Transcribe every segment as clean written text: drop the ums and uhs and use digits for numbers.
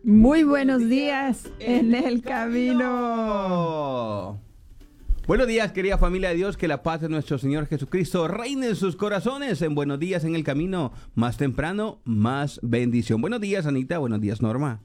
Muy buenos días en el camino. Buenos días, querida familia de Dios, que la paz de nuestro Señor Jesucristo reine en sus corazones. En Buenos Días en el Camino, más temprano, más bendición. Buenos días, Anita. Buenos días, Norma.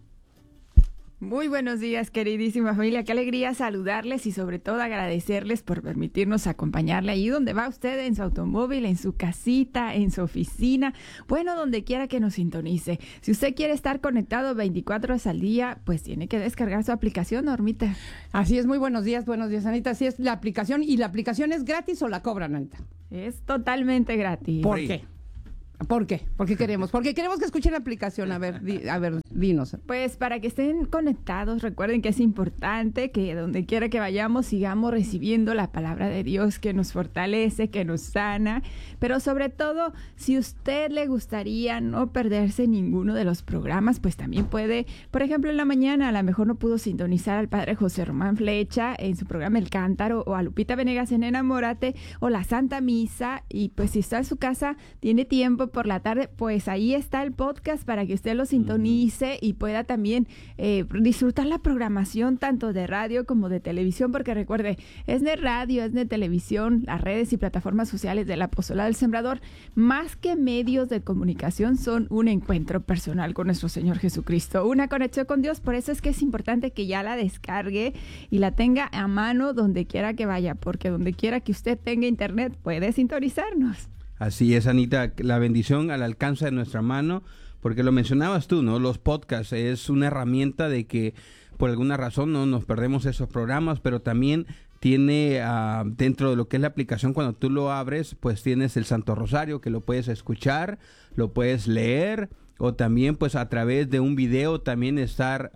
Muy buenos días, queridísima familia. Qué alegría saludarles y sobre todo agradecerles por permitirnos acompañarle ahí donde va usted, en su automóvil, en su casita, en su oficina, bueno, donde quiera que nos sintonice. Si usted quiere estar conectado 24 horas al día, pues tiene que descargar su aplicación, Normita. Así es, muy buenos días, Anita. Así es la aplicación. ¿Y la aplicación es gratis o la cobran, Anita? Es totalmente gratis. ¿Por qué? ¿Por qué? Porque queremos que escuchen la aplicación. A ver, dinos. Pues para que estén conectados, recuerden que es importante que donde quiera que vayamos sigamos recibiendo la palabra de Dios que nos fortalece, que nos sana, pero sobre todo, si usted le gustaría no perderse ninguno de los programas, pues también puede, por ejemplo, en la mañana a lo mejor no pudo sintonizar al padre José Román Flecha en su programa El Cántaro, o a Lupita Venegas en Enamórate, o la Santa Misa, y pues si está en su casa, tiene tiempo por la tarde, pues ahí está el podcast para que usted lo sintonice y pueda también disfrutar la programación tanto de radio como de televisión, porque recuerde, es de radio, es de televisión, las redes y plataformas sociales del Apostolado del Sembrador, más que medios de comunicación, son un encuentro personal con nuestro Señor Jesucristo, una conexión con Dios. Por eso es que es importante que ya la descargue y la tenga a mano donde quiera que vaya, porque donde quiera que usted tenga internet puede sintonizarnos. Así es, Anita, la bendición al alcance de nuestra mano, porque lo mencionabas tú, ¿no? Los podcasts es una herramienta de que por alguna razón no nos perdemos esos programas, pero también tiene dentro de lo que es la aplicación, cuando tú lo abres, pues tienes el Santo Rosario, que lo puedes escuchar, lo puedes leer, o también pues a través de un video también estar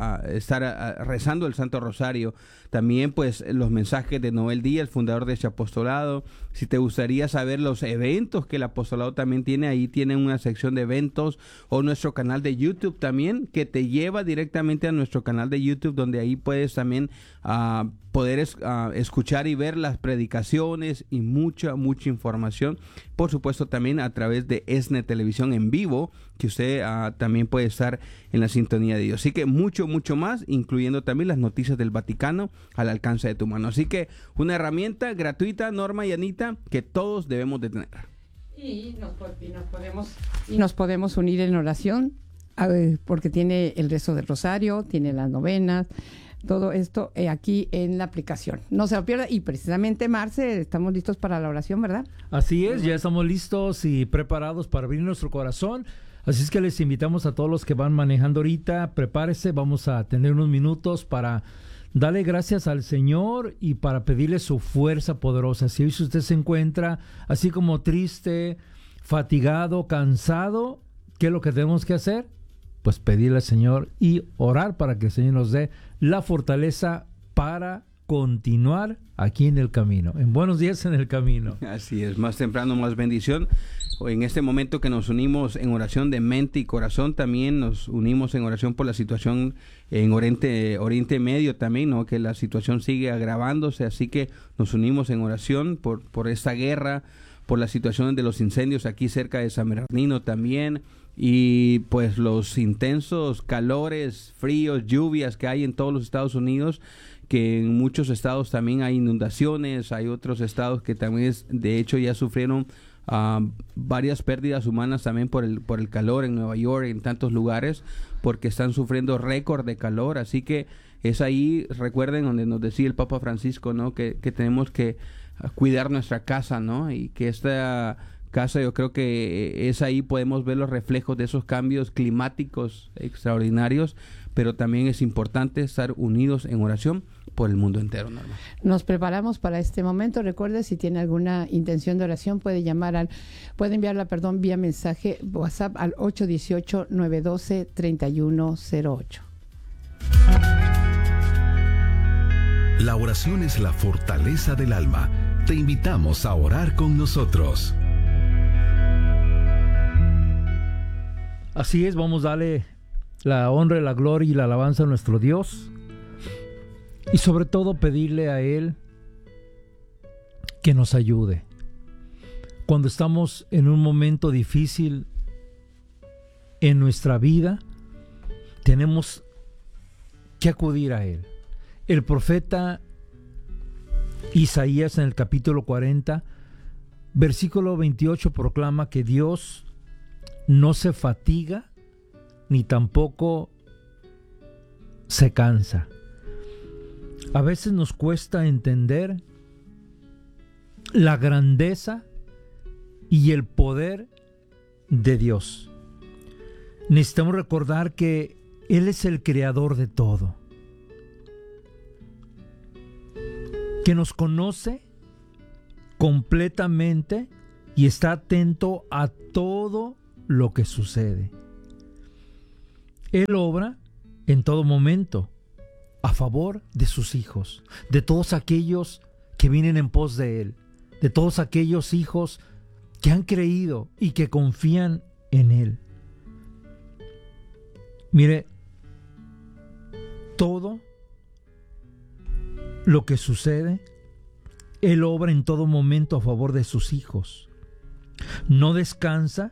rezando el Santo Rosario. También pues los mensajes de Noel Díaz, el fundador de este apostolado. Si te gustaría saber los eventos que el apostolado también tiene, ahí tienen una sección de eventos, o nuestro canal de YouTube también, que te lleva directamente a nuestro canal de YouTube, donde ahí puedes también poder escuchar y ver las predicaciones y mucha información. Por supuesto también a través de ESNE Televisión en vivo, que usted también puede estar en la sintonía de Dios. Así que mucho más, incluyendo también las noticias del Vaticano al alcance de tu mano. Así que una herramienta gratuita, Norma y Anita, que todos debemos de tener. Y nos podemos unir en oración, porque tiene el rezo del rosario, tiene las novenas, todo esto aquí en la aplicación. No se lo pierda. Y precisamente, Marce, estamos listos para la oración, ¿verdad? Así es, ya estamos listos y preparados para abrir nuestro corazón. Así es que les invitamos a todos los que van manejando ahorita, prepárese, vamos a tener unos minutos para darle gracias al Señor y para pedirle su fuerza poderosa. Si hoy usted se encuentra así como triste, fatigado, cansado, ¿qué es lo que tenemos que hacer? Pues pedirle al Señor y orar para que el Señor nos dé la fortaleza para continuar aquí en el camino. En Buenos Días en el Camino. Así es, más temprano, más bendición. En este momento que nos unimos en oración de mente y corazón, también nos unimos en oración por la situación en Oriente Medio también, ¿no? Que la situación sigue agravándose, así que nos unimos en oración por esta guerra, por la situación de los incendios aquí cerca de San Bernardino también, y pues los intensos calores, fríos, lluvias que hay en todos los Estados Unidos, que en muchos estados también hay inundaciones, hay otros estados que también de hecho ya sufrieron varias pérdidas humanas también por el calor en Nueva York, en tantos lugares, porque están sufriendo récord de calor. Así que es ahí, recuerden, donde nos decía el Papa Francisco, ¿no? Que tenemos que cuidar nuestra casa, ¿no? Y que esta casa, yo creo que es ahí podemos ver los reflejos de esos cambios climáticos extraordinarios, pero también es importante estar unidos en oración por el mundo entero, Norma. Nos preparamos para este momento. Recuerde, si tiene alguna intención de oración, puede enviarla vía mensaje WhatsApp al 818-912-3108. La oración es la fortaleza del alma. Te invitamos a orar con nosotros. Así es, vamos a darle la honra, la gloria y la alabanza a nuestro Dios. Y sobre todo pedirle a Él que nos ayude. Cuando estamos en un momento difícil en nuestra vida, tenemos que acudir a Él. El profeta Isaías en el capítulo 40, versículo 28 proclama que Dios no se fatiga ni tampoco se cansa. A veces nos cuesta entender la grandeza y el poder de Dios. Necesitamos recordar que Él es el creador de todo, que nos conoce completamente y está atento a todo lo que sucede. Él obra en todo momento a favor de sus hijos, de todos aquellos que vienen en pos de Él, de todos aquellos hijos que han creído y que confían en Él. Mire, todo lo que sucede, Él obra en todo momento a favor de sus hijos. No descansa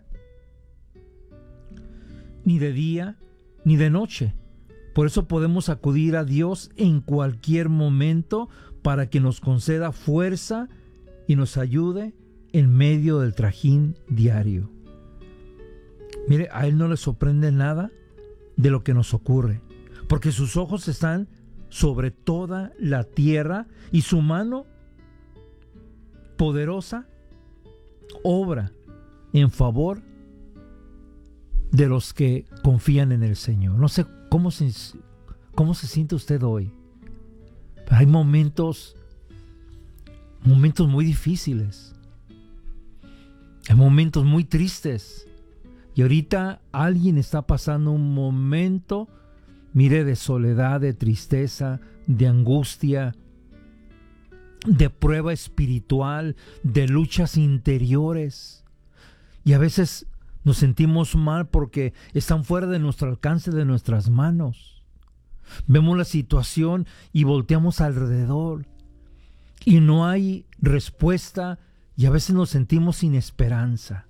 ni de día ni de noche. Por eso podemos acudir a Dios en cualquier momento para que nos conceda fuerza y nos ayude en medio del trajín diario. Mire, a Él no le sorprende nada de lo que nos ocurre, porque sus ojos están sobre toda la tierra y su mano poderosa obra en favor de los que confían en el Señor. No sé cómo se siente usted hoy, pero hay momentos muy difíciles, hay momentos muy tristes, y ahorita alguien está pasando un momento, mire, de soledad, de tristeza, de angustia, de prueba espiritual, de luchas interiores. Y a veces nos sentimos mal porque están fuera de nuestro alcance, de nuestras manos. Vemos la situación y volteamos alrededor y no hay respuesta, y a veces nos sentimos sin esperanza.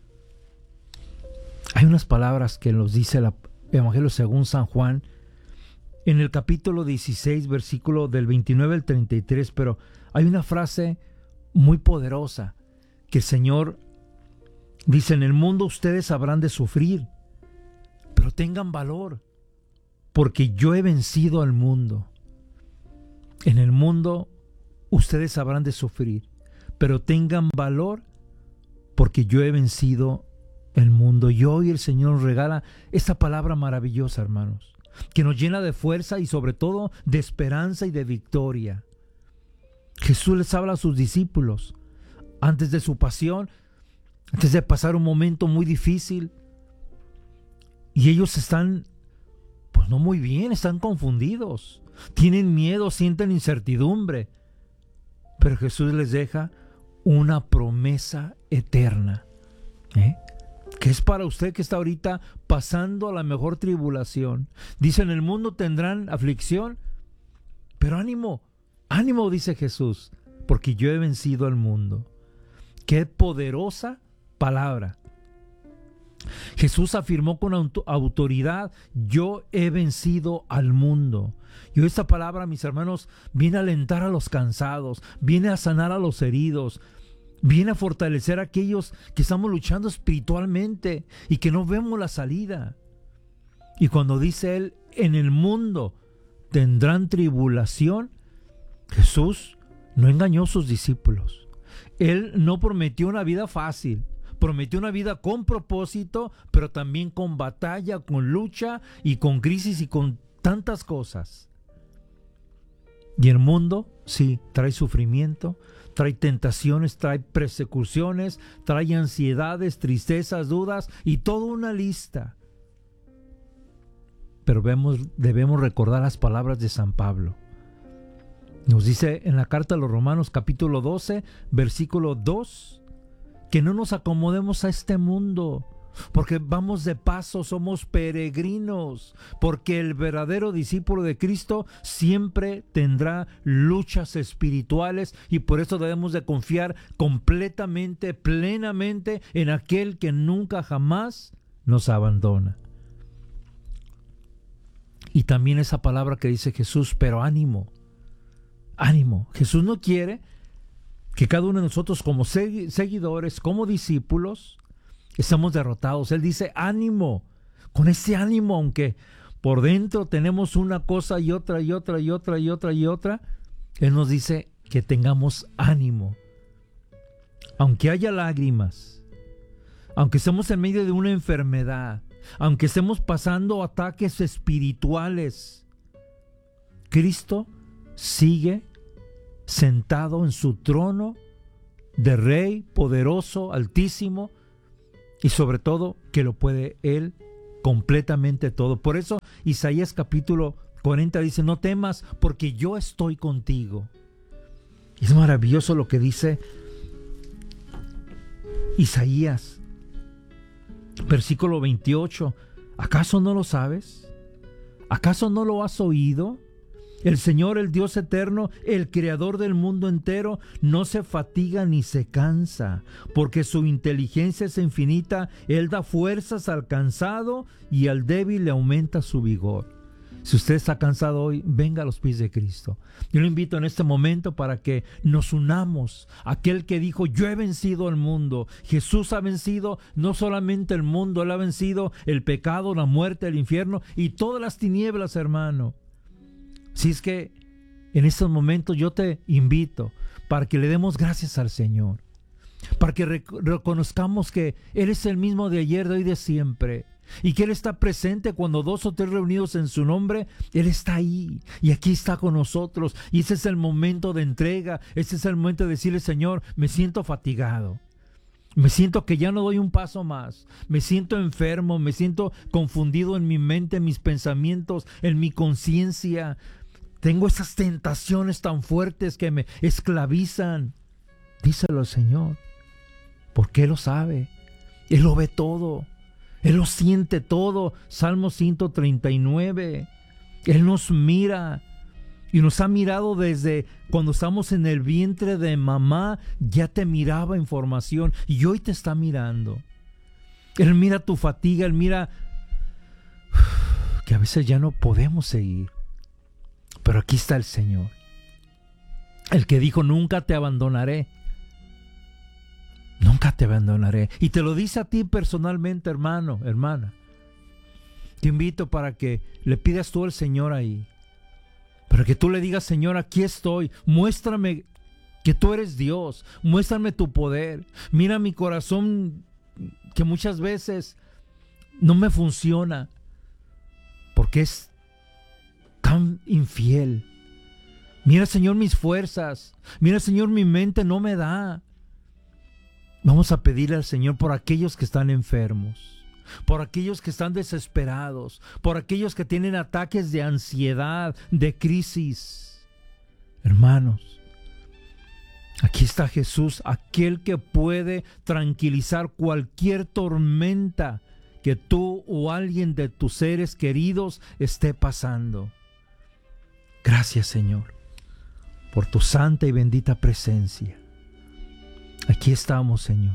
Hay unas palabras que nos dice el Evangelio según San Juan en el capítulo 16, versículo del 29 al 33, pero hay una frase muy poderosa que el Señor dice: en el mundo ustedes habrán de sufrir, pero tengan valor, porque yo he vencido al mundo. En el mundo ustedes habrán de sufrir, pero tengan valor, porque yo he vencido el mundo. Y hoy el Señor nos regala esta palabra maravillosa, hermanos, que nos llena de fuerza y sobre todo de esperanza y de victoria. Jesús les habla a sus discípulos antes de su pasión, antes de pasar un momento muy difícil, y ellos están, pues no muy bien, están confundidos, tienen miedo, sienten incertidumbre, pero Jesús les deja una promesa eterna, que es para usted que está ahorita pasando la mejor tribulación. Dice: en el mundo tendrán aflicción, pero ánimo, ánimo, dice Jesús, porque yo he vencido al mundo. Qué poderosa palabra. Jesús afirmó con autoridad: yo he vencido al mundo. Y esta palabra, mis hermanos, viene a alentar a los cansados, viene a sanar a los heridos, viene a fortalecer a aquellos que estamos luchando espiritualmente y que no vemos la salida. Y cuando dice Él: en el mundo tendrán tribulación, Jesús no engañó a sus discípulos. Él no prometió una vida fácil, prometió una vida con propósito, pero también con batalla, con lucha y con crisis y con tantas cosas. Y el mundo, sí, trae sufrimiento, trae tentaciones, trae persecuciones, trae ansiedades, tristezas, dudas y toda una lista. Pero debemos recordar las palabras de San Pablo. Nos dice en la carta a los Romanos capítulo 12, versículo 2, que no nos acomodemos a este mundo, porque vamos de paso, somos peregrinos, porque el verdadero discípulo de Cristo siempre tendrá luchas espirituales, y por eso debemos de confiar completamente, plenamente en aquel que nunca jamás nos abandona. Y también esa palabra que dice Jesús, pero ánimo, ánimo. Jesús no quiere que cada uno de nosotros como seguidores, como discípulos, estamos derrotados. Él dice ánimo, con ese ánimo, aunque por dentro tenemos una cosa y otra y otra y otra y otra y otra, Él nos dice que tengamos ánimo. Aunque haya lágrimas, aunque estemos en medio de una enfermedad, aunque estemos pasando ataques espirituales, Cristo sigue sentado en su trono de Rey poderoso, altísimo, y sobre todo que lo puede Él completamente todo. Por eso Isaías capítulo 40 dice, no temas porque yo estoy contigo. Y es maravilloso lo que dice Isaías, versículo 28. ¿Acaso no lo sabes? ¿Acaso no lo has oído? El Señor, el Dios eterno, el creador del mundo entero, no se fatiga ni se cansa, porque su inteligencia es infinita. Él da fuerzas al cansado y al débil le aumenta su vigor. Si usted está cansado hoy, venga a los pies de Cristo. Yo lo invito en este momento para que nos unamos. Aquel que dijo, yo he vencido al mundo. Jesús ha vencido no solamente el mundo, Él ha vencido el pecado, la muerte, el infierno y todas las tinieblas, hermano. Si es que en estos momentos yo te invito para que le demos gracias al Señor, para que reconozcamos que Él es el mismo de ayer, de hoy, de siempre, y que Él está presente cuando 2 o 3 reunidos en su nombre. Él está ahí y aquí está con nosotros, y ese es el momento de entrega. Ese es el momento de decirle, Señor, me siento fatigado, me siento que ya no doy un paso más, me siento enfermo, me siento confundido en mi mente, en mis pensamientos, en mi conciencia. Tengo esas tentaciones tan fuertes que me esclavizan. Díselo al Señor, porque Él lo sabe, Él lo ve todo, Él lo siente todo. Salmo 139. Él nos mira y nos ha mirado desde cuando estamos en el vientre de mamá. Ya te miraba en formación y hoy te está mirando. Él mira tu fatiga, Él mira que a veces ya no podemos seguir. Pero aquí está el Señor, el que dijo, nunca te abandonaré. Nunca te abandonaré. Y te lo dice a ti personalmente, hermano, hermana. Te invito para que le pidas tú al Señor ahí. Para que tú le digas, Señor, aquí estoy. Muéstrame que tú eres Dios. Muéstrame tu poder. Mira mi corazón que muchas veces no me funciona porque es tan infiel. Mira, Señor, mis fuerzas. Mira, Señor, mi mente no me da. Vamos a pedirle al Señor por aquellos que están enfermos, por aquellos que están desesperados, por aquellos que tienen ataques de ansiedad, de crisis. Hermanos, aquí está Jesús, aquel que puede tranquilizar cualquier tormenta que tú o alguien de tus seres queridos esté pasando. Gracias, Señor, por tu santa y bendita presencia. Aquí estamos, Señor.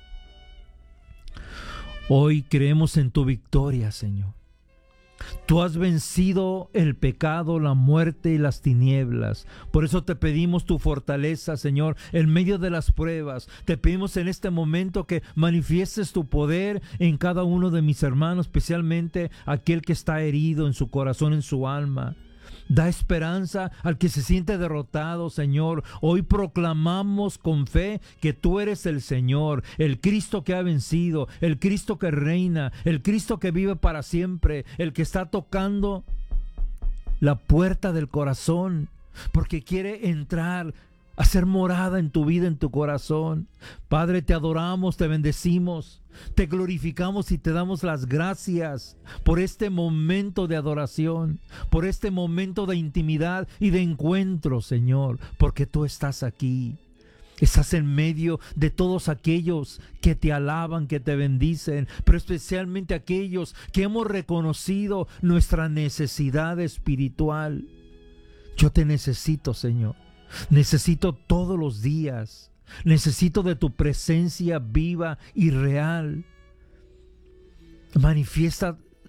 Hoy creemos en tu victoria, Señor. Tú has vencido el pecado, la muerte y las tinieblas. Por eso te pedimos tu fortaleza, Señor, en medio de las pruebas. Te pedimos en este momento que manifiestes tu poder en cada uno de mis hermanos, especialmente aquel que está herido en su corazón, en su alma. Da esperanza al que se siente derrotado, Señor. Hoy proclamamos con fe que tú eres el Señor, el Cristo que ha vencido, el Cristo que reina, el Cristo que vive para siempre, el que está tocando la puerta del corazón, porque quiere entrar, hacer morada en tu vida, en tu corazón. Padre, te adoramos, te bendecimos, te glorificamos y te damos las gracias por este momento de adoración, por este momento de intimidad y de encuentro, Señor, porque tú estás aquí. Estás en medio de todos aquellos que te alaban, que te bendicen, pero especialmente aquellos que hemos reconocido nuestra necesidad espiritual. Yo te necesito, Señor. Necesito todos los días. Necesito de tu presencia viva y real. Manifiesta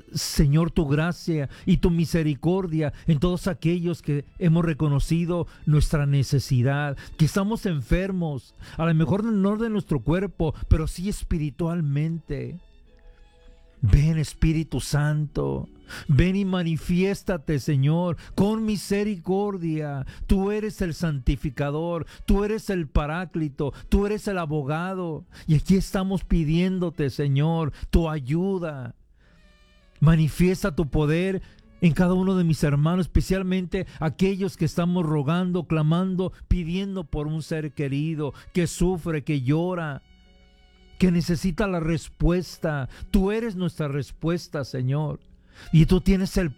Señor, tu gracia y tu misericordia en todos aquellos que hemos reconocido nuestra necesidad, que estamos enfermos, a lo mejor no de nuestro cuerpo, pero sí espiritualmente. Ven, Espíritu Santo, ven y manifiéstate, Señor, con misericordia. Tú eres el santificador, tú eres el paráclito, tú eres el abogado. Y aquí estamos pidiéndote, Señor, tu ayuda. Manifiesta tu poder en cada uno de mis hermanos, especialmente aquellos que estamos rogando, clamando, pidiendo por un ser querido que sufre, que llora, que necesita la respuesta. Tú eres nuestra respuesta, Señor. Y tú tienes el